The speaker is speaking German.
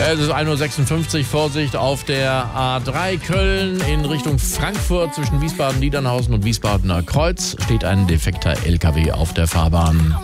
Es ist 1:56 Uhr. Vorsicht auf der A3 Köln in Richtung Frankfurt zwischen Wiesbaden-Niedernhausen und Wiesbadener Kreuz steht ein defekter LKW auf der Fahrbahn.